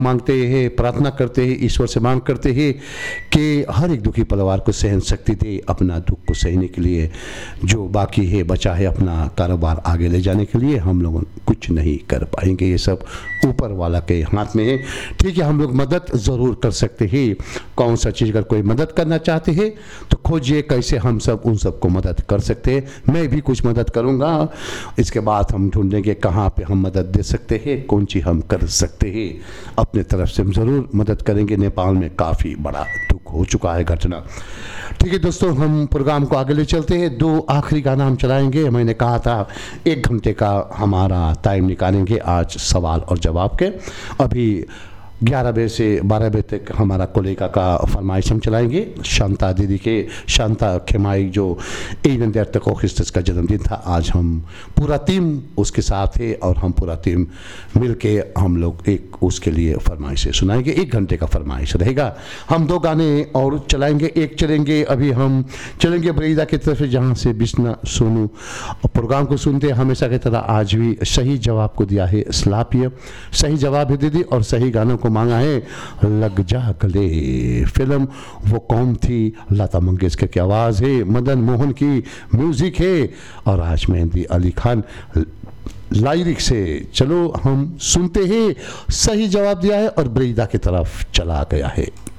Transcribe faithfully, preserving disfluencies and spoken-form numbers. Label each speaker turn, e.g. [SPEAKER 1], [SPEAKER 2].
[SPEAKER 1] मांगते हैं, प्रार्थना करते हैं, ईश्वर से मांग करते हैं कि हर एक दुखी परिवार को सहन शक्ति दे अपना दुख को सहने के लिए। जो बाकी है बचा है अपना कारोबार आगे ले जाने के लिए, हम लोग कुछ नहीं कर पाएंगे, ये सब ऊपर वाला के हाथ में है। ठीक है, हम लोग मदद ज़रूर कर सकते हैं। कौन सा चीज़ अगर कोई मदद करना चाहते हैं तो खोजिए कैसे हम सब उन सबको मदद कर सकते हैं। मैं भी कुछ मदद करूँगा, इसके बाद हम ढूंढेंगे कहाँ पे हम मदद दे सकते हैं, कौन चीज़ हम कर सकते हैं। अपने तरफ से हम ज़रूर मदद करेंगे। नेपाल में काफ़ी बड़ा दुख हो चुका है घटना। ठीक है दोस्तों, हम प्रोग्राम को आगे ले चलते हैं। दो आखिरी गाना हम चलाएंगे। मैंने कहा था एक घंटे का हमारा टाइम निकालेंगे आज सवाल और जवाब के। अभी ग्यारह बजे से बारह बजे तक हमारा कोलेगा का फरमाइश हम चलाएंगे। शांता दीदी के, शांता खेमाई जो eenendertig अगस्त का जन्मदिन था, आज हम पूरा टीम उसके साथ है और हम पूरा टीम मिल के हम लोग एक उसके लिए फरमाइशें सुनाएंगे। एक घंटे का फरमाइश रहेगा। हम दो गाने और चलाएंगे। एक चलेंगे, अभी हम चलेंगे बरीदा की तरफ जहाँ से बिस्ना सोनू प्रोग्राम को सुनते हमेशा की तरह आज भी सही जवाब को दिया है स्लापिय। सही जवाब है दीदी और सही गानों को मांगा है। लग जा गले फिल्म वो कौन थी, लता मंगेशकर की आवाज़ है, मदन मोहन की म्यूजिक है और आज मेहंदी अली खान लाइरिक से। चलो हम सुनते हैं। सही जवाब दिया है और बरीदा की तरफ चला गया है।